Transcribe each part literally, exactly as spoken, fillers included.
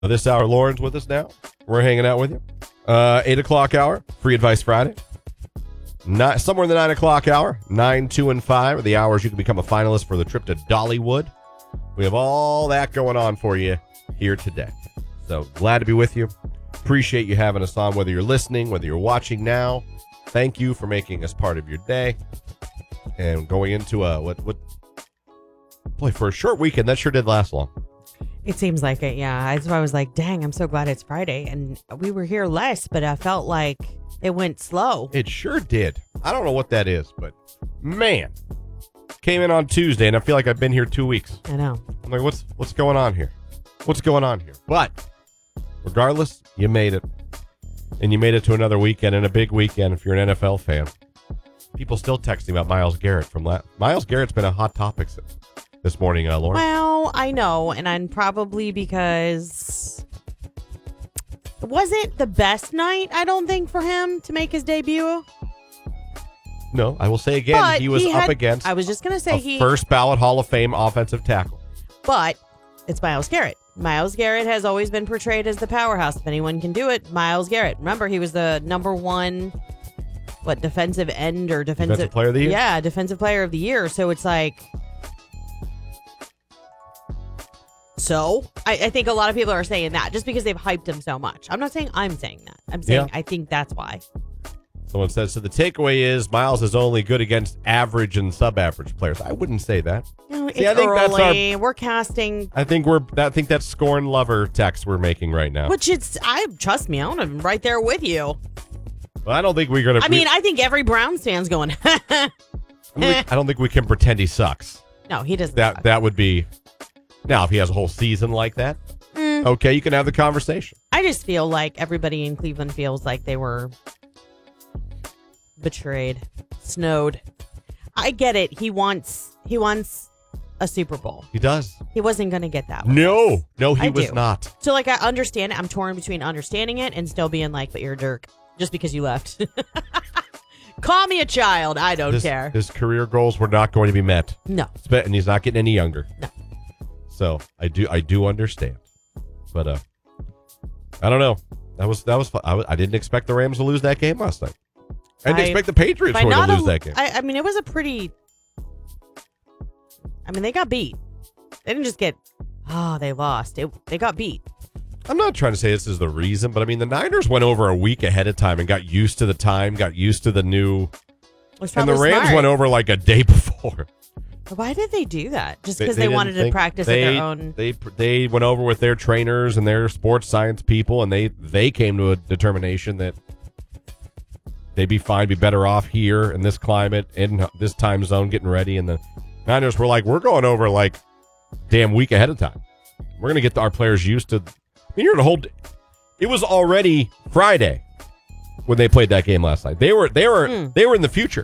This hour, Lauren's with us now. We're hanging out with you. Uh, eight o'clock hour, Free Advice Friday. Not, somewhere in the nine o'clock hour, nine, two, and five are the hours you can become a finalist for the trip to Dollywood. We have all that going on for you here today. So glad to be with you. Appreciate you having us on, whether you're listening, whether you're watching now. Thank you for making us part of your day. And going into a, what, what, boy, for a short weekend, that sure did last long. It seems like it, yeah. That's why I was like, dang, I'm so glad it's Friday. And we were here less, but I felt like it went slow. It sure did. I don't know what that is, but man, came in on Tuesday, and I feel like I've been here two weeks. I know. I'm like, what's what's going on here? What's going on here? But regardless, you made it. And you made it to another weekend, and a big weekend if you're an N F L fan. People still texting about Myles Garrett from last. Myles Garrett's been a hot topic this morning, uh, Lauren. Well, I know, and I'm probably because it wasn't the best night, I don't think, for him to make his debut. No, I will say again, But he was he up had, against I was just going to say a he first ballot Hall of Fame offensive tackle. But it's Myles Garrett. Myles Garrett has always been portrayed as the powerhouse. If anyone can do it, Myles Garrett. Remember, he was the number one, what, defensive end or defensive, defensive player of the year? Yeah, defensive player of the year. So it's like, so I, I think a lot of people are saying that just because they've hyped him so much. I'm not saying I'm saying that. I'm saying Yeah. I think that's why. Someone says, so the takeaway is Myles is only good against average and sub-average players. I wouldn't say that. You know, it's See, I think that's early. our- We're casting. I think we're. I think that's scorn lover text we're making right now. Which it's, I trust me, I'm right there with you. Well, I don't think we're gonna. I mean, I think every Browns fan's going, I don't, think, I don't think we can pretend he sucks. no, he doesn't. That suck. that would be. Now, if he has a whole season like that, Mm. okay, you can have the conversation. I just feel like everybody in Cleveland feels like they were betrayed, snowed. I get it. He wants he wants a Super Bowl. He does. He wasn't going to get that one. No, no, he I was do. not. So like I understand it. I'm torn between understanding it and still being like, but you're a jerk just because you left. Call me a child. I don't His, care. his career goals were not going to be met, No. and he's not getting any younger. No. So I do, I do understand, but uh, I don't know. That was that was. Fun. I, was, I didn't expect the Rams to lose that game last night. I didn't I- expect the Patriots By were to not lose a- that game. I, I mean, it was a pretty. I mean, they got beat. They didn't just get. Oh, they lost. It, they got beat. I'm not trying to say this is the reason, but I mean, the Niners went over a week ahead of time and got used to the time, got used to the new, It was and the probably Rams smart. went over like a day before. Why did they do that? Just They- because they they, didn't wanted to think- practice they, at their own. They they went over with their trainers and their sports science people, and they they came to a determination that they'd be fine, be better off here in this climate, in this time zone, getting ready. And the Niners were like, we're going over like damn week ahead of time. We're gonna get our players used to. I mean, you're gonna hold. It was already Friday when they played that game last night. They were they were Mm. they were in the future.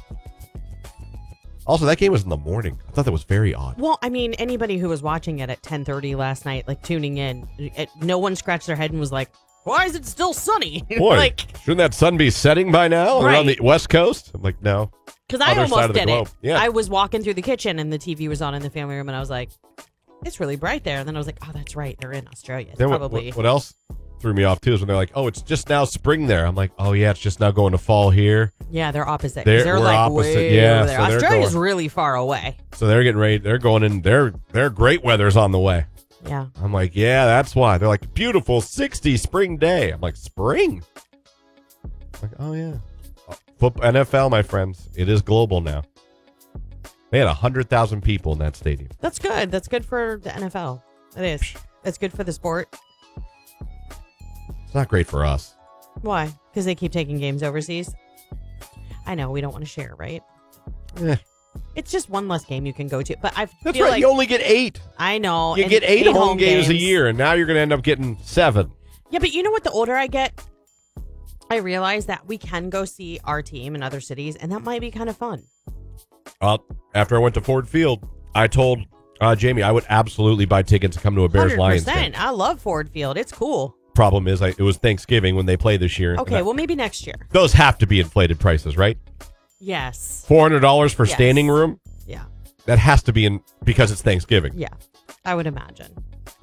Also, that game was in the morning. I thought that was very odd. Well, I mean, anybody who was watching it at ten thirty last night, like tuning in, it, no one scratched their head and was like, "Why is it still sunny?" Boy, like, shouldn't that sun be setting by now around Right. the West Coast? I'm like, no. because I Other side almost of the did globe. it. Yeah. I was walking through the kitchen and the T V was on in the family room, and I was like, "It's really bright there." And then I was like, "Oh, that's right. They're in Australia. It's Then what, probably." what, what else threw me off too is when they're like, oh, it's just now spring there. I'm like, oh yeah, it's just now going to fall here. Yeah, they're opposite. 'cause They're- They're, we're like opposite, way yeah, over there. so they're Australia's going- really far away. So they're getting ready. They're going in. Their their great weather's on the way. Yeah. I'm like, yeah, that's why. They're like, beautiful sixty spring day. I'm like, spring? I'm like, oh yeah. Foot- N F L, my friends, it is global now. They had one hundred thousand people in that stadium. That's good. That's good for the N F L. It is. It's good for the sport. It's not great for us. Why? Because they keep taking games overseas. I know we don't want to share, right? Eh, It's just one less game you can go to. But I that's feel right. like you only get eight. I know You and get eight, home, games, a year, and now you're going to end up getting seven. Yeah, but you know what? The older I get, I realize that we can go see our team in other cities, and that might be kind of fun. Well, after I went to Ford Field, I told uh, Jamie I would absolutely buy tickets to come to a Bears Lions game. I love Ford Field. It's cool. Problem is, I, it was Thanksgiving when they play this year. Okay, and I- well maybe next year. those have to be inflated prices, right? Yes. Four hundred dollars for Yes. standing room. Yeah. That has to be in because it's Thanksgiving. Yeah. I would imagine.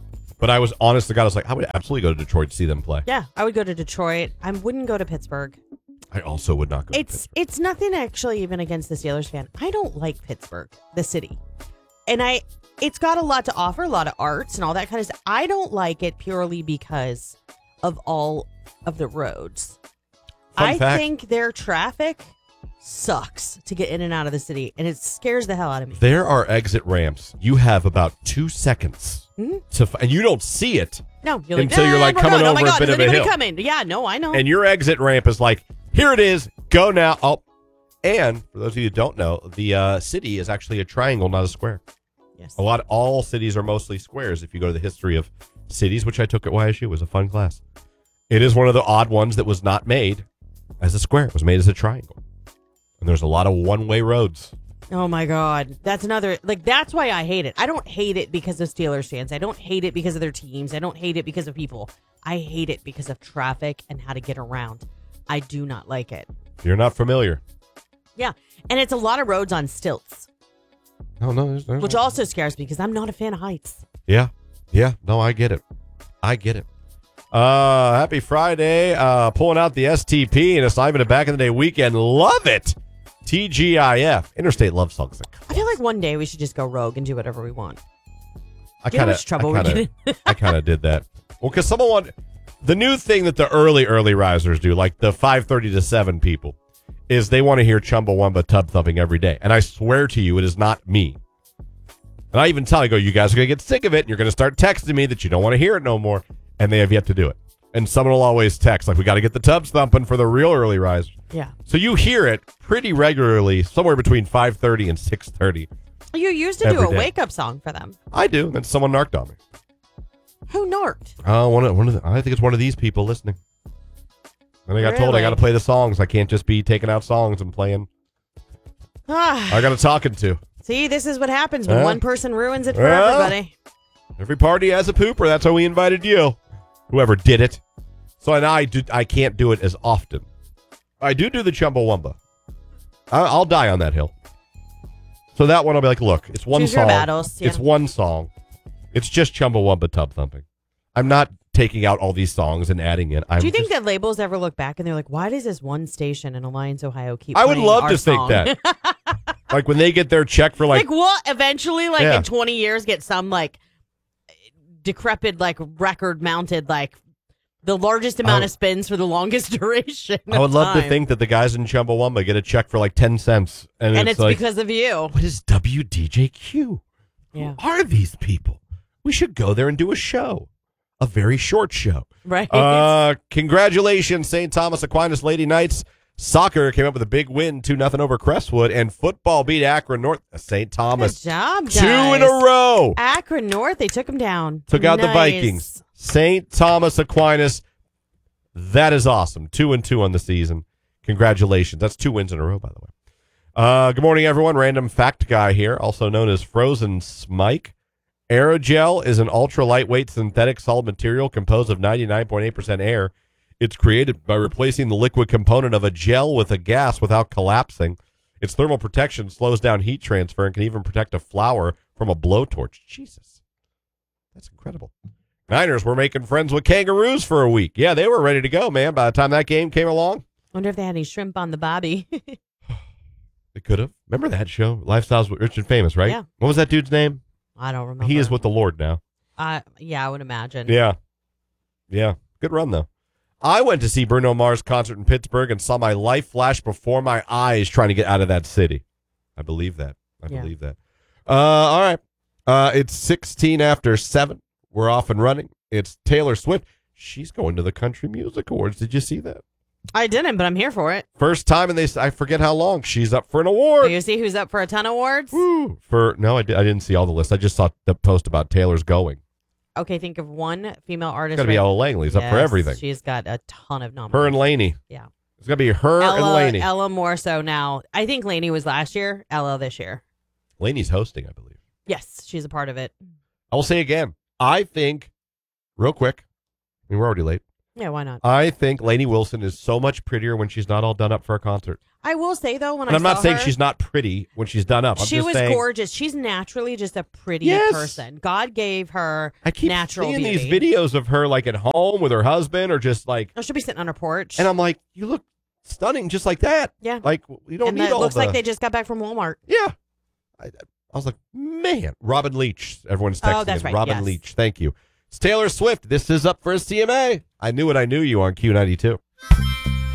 But I was honest to God, I was like, I would absolutely go to Detroit to see them play. Yeah, I would go to Detroit. I wouldn't go to Pittsburgh. I also would not go It's to Pittsburgh. it's nothing actually even against the Steelers fan. I don't like Pittsburgh, the city. And I it's got a lot to offer, a lot of arts and all that kind of stuff. I don't like it purely because of all of the roads. Fun I fact. think their traffic sucks to get in and out of the city, and it scares the hell out of me. There are exit ramps. You have about two seconds Mhm. to, f- and you don't see it. No, you're like, Until you're, "Ah, like, we're coming going. Oh over my a God, bit is of a anybody hill." coming? Yeah, no, I know. And your exit ramp is like, here it is, go now. Oh, and for those of you who don't know, the uh, city is actually a triangle, not a square. Yes. A lot, all cities are mostly squares. If you go to the history of cities, which I took at Y S U, it was a fun class. It is one of the odd ones that was not made as a square. It was made as a triangle. And there's a lot of one-way roads. Oh my God. That's another, like, that's why I hate it. I don't hate it because of Steelers fans. I don't hate it because of their teams. I don't hate it because of people. I hate it because of traffic and how to get around. I do not like it. You're not familiar. Yeah. And it's a lot of roads on stilts, No, no. There's, there's which also scares me because I'm not a fan of heights. Yeah. Yeah. No, I get it. I get it. Uh, happy Friday. Uh, pulling out the S T P and assignment of back in the day weekend. Love it. T G I F. Interstate Love Songs. I feel like one day we should just go rogue and do whatever we want. I You know how kind much trouble I we kinda, get in? I kind of did that. Well, because someone want the new thing that the early early risers do, like the five thirty to seven people, is they want to hear Chumbawamba tub thumping every day. And I swear to you, it is not me. And I even tell, I go, you guys are going to get sick of it, and you're going to start texting me that you don't want to hear it no more. And they have yet to do it. And someone will always text, like, we got to get the tubs thumping for the real early risers. Yeah. So you hear it pretty regularly, somewhere between five thirty and six thirty. You used to do Every a day. wake up song for them. I do. Then someone narked on me. Who narked? Uh, one of, one of the, I think it's one of these people listening. And I got told I Really? got to play the songs. I can't just be taking out songs and playing. Ah, I got a talking to. see, this is what happens when Huh? one person ruins it for Well, everybody. Every party has a pooper. That's how we invited you. Whoever did it. So and I do. I can't do it as often. I do do the Chumbawamba. I, I'll die on that hill. So that one I'll be like, look, it's one Choose your song. battles, yeah. It's one song. It's just Chumbawamba tub thumping. I'm not taking out all these songs and adding in. I'm Do you think just, that labels ever look back and they're like, why does this one station in Alliance, Ohio keep I would playing love our to think song? that. Like when they get their check for like, Like, we'll eventually, like, Yeah. in twenty years, get some, like, decrepit, like, record mounted, like, the largest amount I- of spins for the longest duration. I would of love to time. think that the guys in Chumbawamba get a check for like ten cents. And, And it's, it's like, because of you. what is W D J Q? Yeah. Who are these people? We should go there and do a show. A very short show. Right. Uh, congratulations, Saint Thomas Aquinas Lady Knights. Soccer came up with a big win, two nothing over Crestwood, and football beat Akron North. Saint Good Thomas, job, guys. two in a row. Akron North, they took them down. Took out the Nice. Vikings. Saint Thomas Aquinas. That is awesome. Two and two on the season. Congratulations. That's two wins in a row, by the way. Uh, good morning, everyone. Random fact guy here, also known as Frozen Smike. Aerogel is an ultra lightweight synthetic solid material composed of ninety-nine point eight percent air. It's created by replacing the liquid component of a gel with a gas without collapsing. Its thermal protection slows down heat transfer and can even protect a flower from a blowtorch. Jesus. That's incredible. Niners were making friends with kangaroos for a week. Yeah, they were ready to go, man. By the time that game came along, Wonder if they had any shrimp on the bobby. they could have. Remember that show, Lifestyles with Rich and Famous, right? Yeah. What was that dude's name? I don't remember. He is with the Lord now. Uh, yeah, I would imagine. Yeah. Yeah. Good run, though. I went to see Bruno Mars concert in Pittsburgh and saw my life flash before my eyes trying to get out of that city. I believe that. I Yeah. believe that. Uh, all right. Uh, it's sixteen after seven. We're off and running. It's Taylor Swift. She's going to the Country Music Awards. Did you see that? I didn't, but I'm here for it. First time, and they I forget how long. She's up for an award. You see who's up for a ton of awards? Woo. For no, I, did, I didn't see all the list. I just saw the post about Taylor's going. Okay, think of one female artist. It's got to be right- Ella Langley's up for Yes, everything. She's got a ton of numbers. Her and Lainey. Yeah. It's got to be her and Ella, Lainey. Ella more so now. I think Lainey was last year. Ella this year. Lainey's hosting, I believe. Yes, she's a part of it. I will say again, I think, real quick, I mean, we're already late. Yeah, why not? I think Lainey Wilson is so much prettier when she's not all done up for a concert. I will say though, when and I I'm not saw saying her, she's not pretty when she's done up. I'm she just was saying, gorgeous. She's naturally just a pretty Yes. person. God gave her I keep natural seeing beauty. these videos of her like at home with her husband or just like, Oh, she'll be sitting on her porch. and I'm like, you look stunning just like that. Yeah. Like you don't and need it all looks the. like they just got back from Walmart. Yeah. I, I was like, man, Robin Leach. Everyone's texting Oh, that's him. right, Robin yes. Leach. Thank you. It's Taylor Swift. This is Up for a C M A. I knew what I knew you on Q ninety-two.